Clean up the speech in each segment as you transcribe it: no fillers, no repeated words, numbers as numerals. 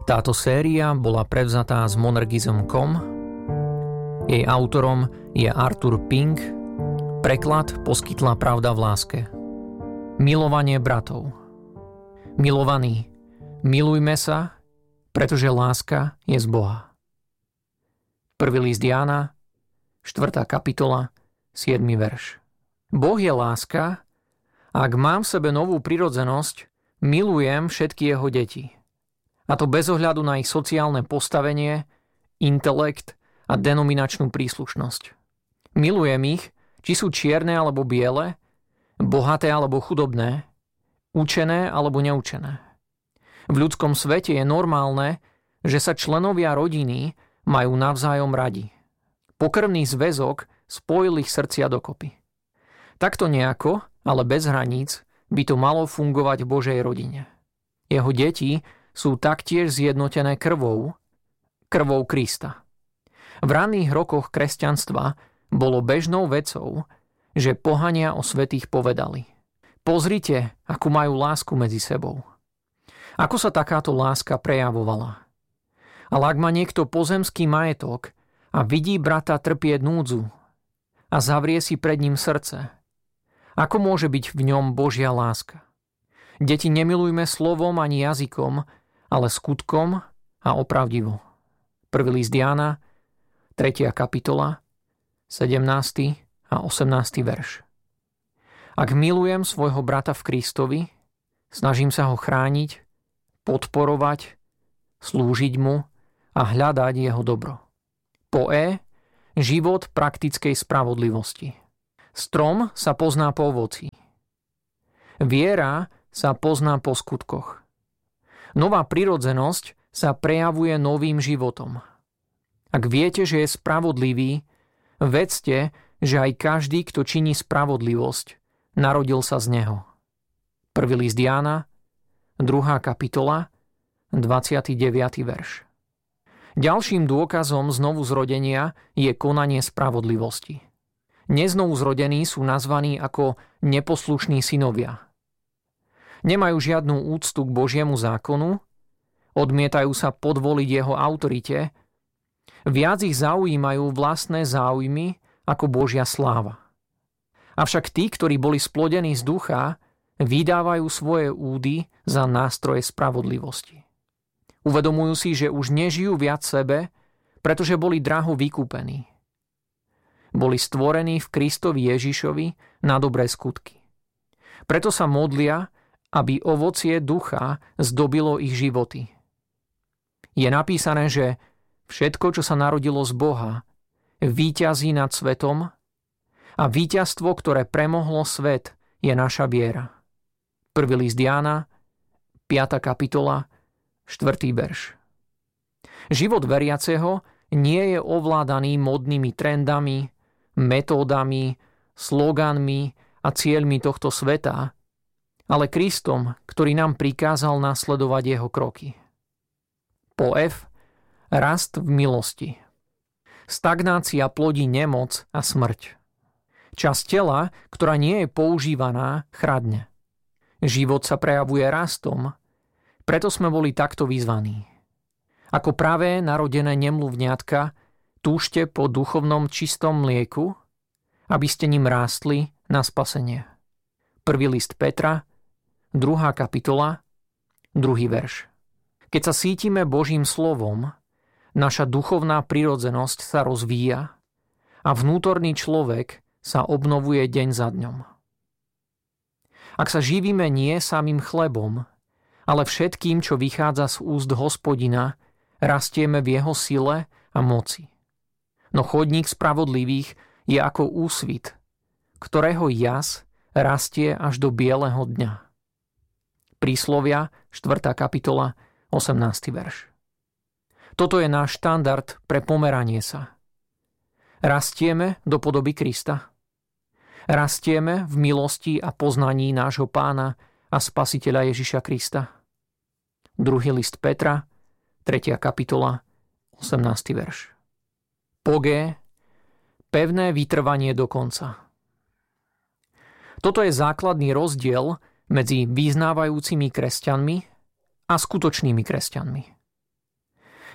Táto séria bola prevzatá z Monergism.com, jej autorom je Arthur Pink, preklad poskytla Pravda v láske. Milovanie bratov. Milovaní, milujme sa, pretože láska je z Boha. Prvý list Jána, 4. kapitola, 7. verš. Boh je láska, ak mám v sebe novú prirodzenosť, milujem všetky jeho deti. A to bez ohľadu na ich sociálne postavenie, intelekt a denominačnú príslušnosť. Milujem ich, či sú čierne alebo biele, bohaté alebo chudobné, učené alebo neučené. V ľudskom svete je normálne, že sa členovia rodiny majú navzájom radi. Pokrvný zväzok spojil ich srdcia dokopy. Takto nejako, ale bez hraníc, by to malo fungovať v Božej rodine. Jeho deti sú taktiež zjednotené krvou Krista. V ranných rokoch kresťanstva bolo bežnou vecou, že pohania o svätých povedali: pozrite, akú majú lásku medzi sebou. Ako sa takáto láska prejavovala? Ale ak má niekto pozemský majetok a vidí brata trpieť núdzu a zavrie si pred ním srdce, ako môže byť v ňom Božia láska? Deti, nemilujme slovom ani jazykom, ale skutkom a opravdivo. Prvý list Jána, 3. kapitola, 17. a 18. verš. Ak milujem svojho brata v Kristovi, snažím sa ho chrániť, podporovať, slúžiť mu a hľadať jeho dobro. Život praktickej spravodlivosti. Strom sa pozná po ovocí. Viera sa pozná po skutkoch. Nová prirodzenosť sa prejavuje novým životom. Ak viete, že je spravodlivý, vedzte, že aj každý, kto činí spravodlivosť, narodil sa z neho. Prvý list Jána, 2. kapitola, 29. verš. Ďalším dôkazom znovuzrodenia je konanie spravodlivosti. Neznovuzrodení sú nazvaní ako neposlušní synovia. Nemajú žiadnu úctu k Božiemu zákonu, odmietajú sa podvoliť jeho autorite, viac ich zaujímajú vlastné záujmy ako Božia sláva. Avšak tí, ktorí boli splodení z ducha, vydávajú svoje údy za nástroje spravodlivosti. Uvedomujú si, že už nežijú viac sebe, pretože boli draho vykúpení. Boli stvorení v Kristovi Ježišovi na dobré skutky. Preto sa modlia, aby ovocie ducha zdobilo ich životy. Je napísané, že všetko, čo sa narodilo z Boha, víťazí nad svetom a víťazstvo, ktoré premohlo svet, je naša viera. Prvý list Jána, 5. kapitola, 4. verš. Život veriaceho nie je ovládaný modnými trendami, metódami, sloganmi a cieľmi tohto sveta, ale Kristom, ktorý nám prikázal nasledovať jeho kroky. Rast v milosti. Stagnácia plodí nemoc a smrť. Časť tela, ktorá nie je používaná, chradne. Život sa prejavuje rastom, preto sme boli takto vyzvaní. Ako pravé narodené nemluvňatka, túžte po duchovnom čistom mlieku, aby ste ním rástli na spasenie. Prvý list Petra, 2. kapitola, 2. verš. Keď sa cítime Božím slovom, naša duchovná prirodzenosť sa rozvíja a vnútorný človek sa obnovuje deň za dňom. Ak sa živíme nie samým chlebom, ale všetkým, čo vychádza z úst Hospodina, rastieme v jeho sile a moci. No chodník spravodlivých je ako úsvit, ktorého jas rastie až do bieleho dňa. Príslovia, 4. kapitola, 18. verš. Toto je náš štandard pre pomeranie sa. Rastieme do podoby Krista. Rastieme v milosti a poznaní nášho Pána a Spasiteľa Ježiša Krista. Druhý list Petra, 3. kapitola, 18. verš. Pevné vytrvanie do konca. Toto je základný rozdiel medzi vyznávajúcimi kresťanmi a skutočnými kresťanmi.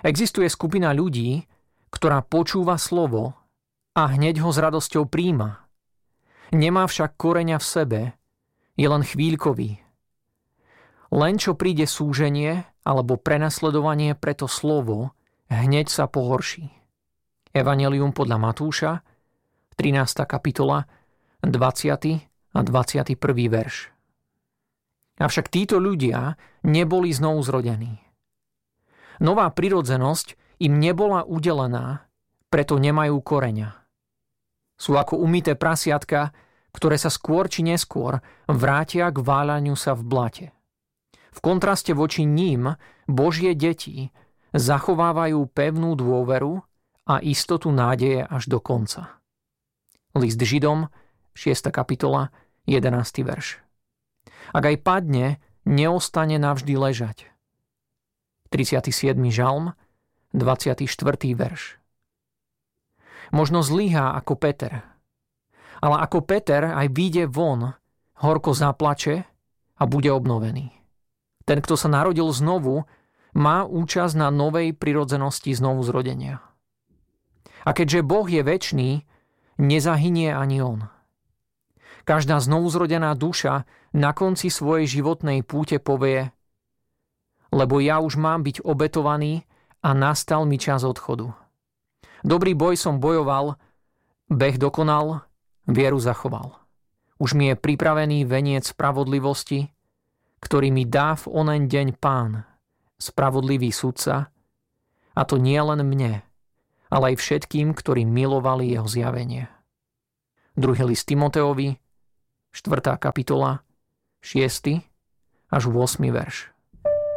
Existuje skupina ľudí, ktorá počúva slovo a hneď ho s radosťou príjma. Nemá však koreňa v sebe, je len chvíľkový. Len čo príde súženie alebo prenasledovanie pre to slovo, hneď sa pohorší. Evanjelium podľa Matúša, 13. kapitola, 20. a 21. verš. Avšak títo ľudia neboli znovu zrodení. Nová prirodzenosť im nebola udelená, preto nemajú koreňa. Sú ako umyté prasiatka, ktoré sa skôr či neskôr vrátia k váľaniu sa v blate. V kontraste voči ním Božie deti zachovávajú pevnú dôveru a istotu nádeje až do konca. List Židom, 6. kapitola, 11. verš. Ak aj padne, neostane navždy ležať. 37. žalm, 24. verš. Možno zlyhá ako Peter, ale ako Peter aj vyjde von, horko zaplače a bude obnovený. Ten, kto sa narodil znovu, má účasť na novej prirodzenosti znovu zrodenia. A keďže Boh je večný, nezahynie ani on. Každá znovuzrodená duša na konci svojej životnej púte povie: lebo ja už mám byť obetovaný a nastal mi čas odchodu. Dobrý boj som bojoval, beh dokonal, vieru zachoval. Už mi je pripravený veniec spravodlivosti, ktorý mi dá v onen deň Pán, spravodlivý sudca, a to nie len mne, ale aj všetkým, ktorí milovali jeho zjavenie. 2. list Timoteovi, 4. kapitola, 6. až 8. verš.